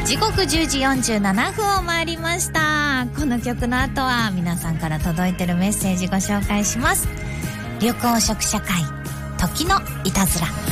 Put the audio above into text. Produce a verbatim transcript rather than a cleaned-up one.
時刻じゅうじよんじゅうななふんを回りました。この曲の後は皆さんから届いてるメッセージご紹介します。緑黄色社会、時のいたずら。